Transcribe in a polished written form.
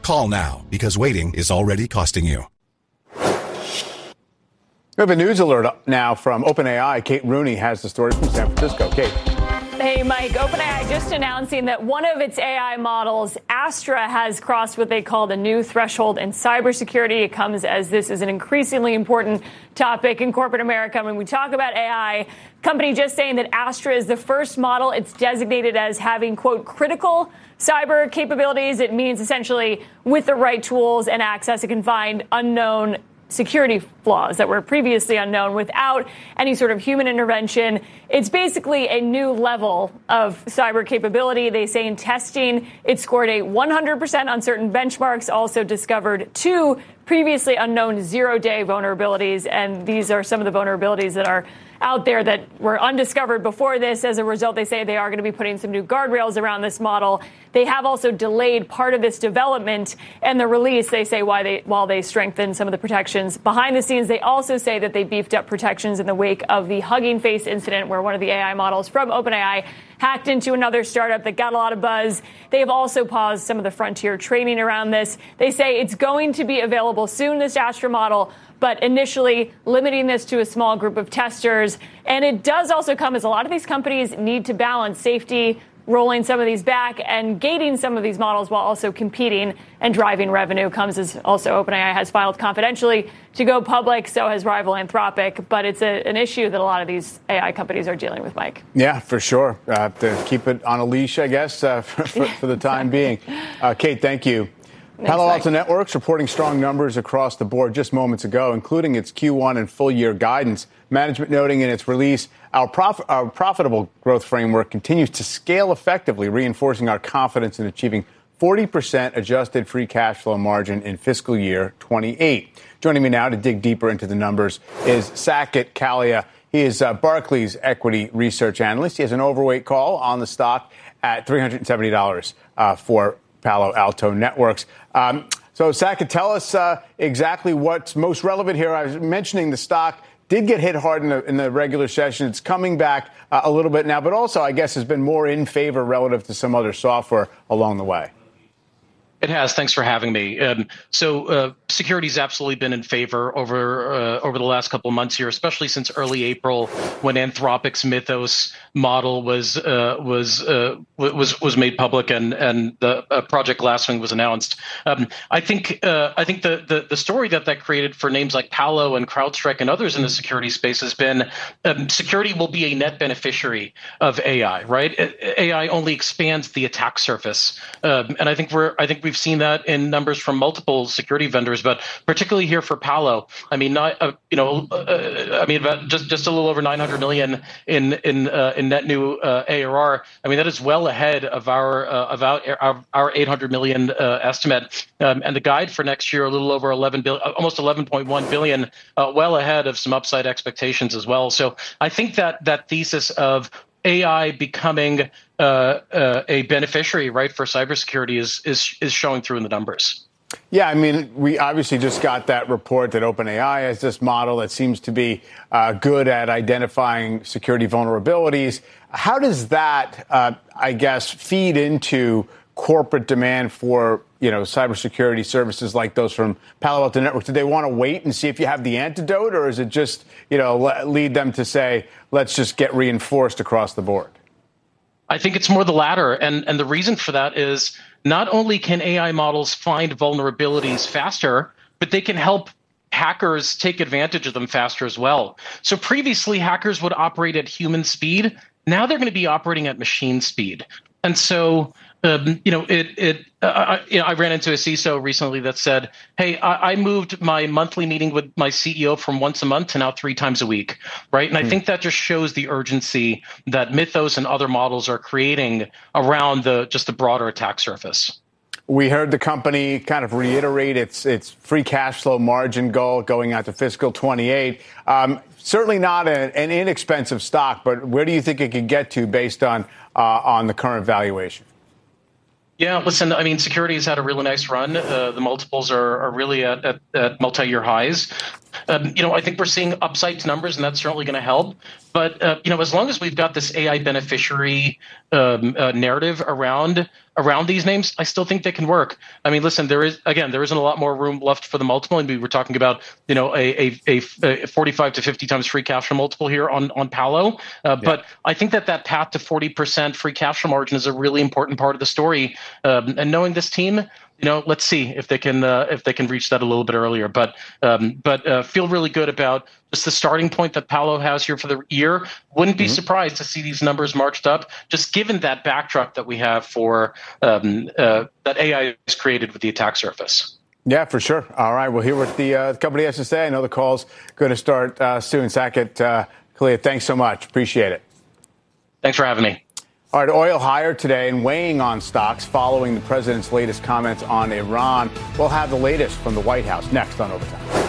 Call now because waiting is already costing you. We have a news alert now from OpenAI. Kate Rooney has the story from San Francisco. Kate. Hey, Mike. OpenAI just announcing that one of its AI models, Astra, has crossed what they call the new threshold in cybersecurity. It comes as this is an increasingly important topic in corporate America. When we talk about AI, company just saying that Astra is the first model it's designated as having, quote, critical cyber capabilities. It means essentially with the right tools and access, it can find unknown security flaws that were previously unknown without any sort of human intervention. It's basically a new level of cyber capability. They say in testing, it scored a 100% on certain benchmarks, also discovered 2 previously unknown zero-day vulnerabilities. And these are some of the vulnerabilities that are out there that were undiscovered before this. As a result, they say they are going to be putting some new guardrails around this model. They have also delayed part of this development and the release, they say, while they strengthen some of the protections. Behind the scenes, they also say that they beefed up protections in the wake of the Hugging Face incident, where one of the AI models from OpenAI hacked into another startup that got a lot of buzz. They have also paused some of the frontier training around this. They say it's going to be available soon, this Astra model, but initially limiting this to a small group of testers. And it does also come as a lot of these companies need to balance safety, rolling some of these back and gating some of these models while also competing and driving revenue. Comes as also OpenAI has filed confidentially to go public. So has rival Anthropic. But it's an issue that a lot of these AI companies are dealing with, Mike. Yeah, for sure. To keep it on a leash, I guess, for the time being. Kate, thank you. Palo Alto Networks reporting strong numbers across the board just moments ago, including its Q1 and full-year guidance. Management noting in its release, our profitable growth framework continues to scale effectively, reinforcing our confidence in achieving 40% adjusted free cash flow margin in fiscal year 28. Joining me now to dig deeper into the numbers is Saket Kalia. He is Barclays equity research analyst. He has an overweight call on the stock at $370 for Palo Alto Networks. So, Saket, tell us exactly what's most relevant here. I was mentioning the stock did get hit hard in the regular session. It's coming back a little bit now, but also, I guess, has been more in favor relative to some other software along the way. It has. Thanks for having me. Security's absolutely been in favor over the last couple of months here, especially since early April, when Anthropic's Mythos model was made public and the Project Glasswing was announced. I think the story that created for names like Palo and CrowdStrike and others in the security space has been security will be a net beneficiary of AI. Right? AI only expands the attack surface, and I think we've seen that in numbers from multiple security vendors, but particularly here for Palo. I mean, about just a little over 900 million in net new ARR. I mean, that is well ahead of our 800 million estimate, and the guide for next year a little over 11 billion, almost 11.1 billion, well ahead of some upside expectations as well. So I think that thesis of AI becoming a beneficiary, right, for cybersecurity is showing through in the numbers. Yeah, I mean, we obviously just got that report that OpenAI has this model that seems to be good at identifying security vulnerabilities. How does that, I guess, feed into corporate demand for, cybersecurity services like those from Palo Alto Networks? Do they want to wait and see if you have the antidote, or is it just, lead them to say, let's just get reinforced across the board? I think it's more the latter. And the reason for that is not only can AI models find vulnerabilities faster, but they can help hackers take advantage of them faster as well. So previously, hackers would operate at human speed. Now they're going to be operating at machine speed. And so, I ran into a CISO recently that said, hey, I moved my monthly meeting with my CEO from once a month to now 3 times a week, right? And I think that just shows the urgency that Mythos and other models are creating around the broader attack surface. We heard the company kind of reiterate its free cash flow margin goal going out to fiscal 28. Certainly not an inexpensive stock, but where do you think it could get to based on the current valuation? Yeah, listen, I mean, security has had a really nice run. The multiples are really at multi-year highs. I think we're seeing upside to numbers, and that's certainly going to help. But as long as we've got this AI beneficiary narrative around these names, I still think they can work. I mean, listen, there isn't a lot more room left for the multiple, and we were talking about a 45 to 50 times free cash flow multiple here on Palo. But I think that path to 40% free cash flow margin is a really important part of the story. And knowing this team, let's see if they can reach that a little bit earlier. But feel really good about just the starting point that Palo has here for the year. Wouldn't be surprised to see these numbers marched up, just given that backdrop that we have for that AI is created with the attack surface. Yeah, for sure. All right, we'll hear what the company has to say. I know the call's going to start soon. Saket Kalia, thanks so much. Appreciate it. Thanks for having me. All right, oil higher today and weighing on stocks following the president's latest comments on Iran. We'll have the latest from the White House next on Overtime.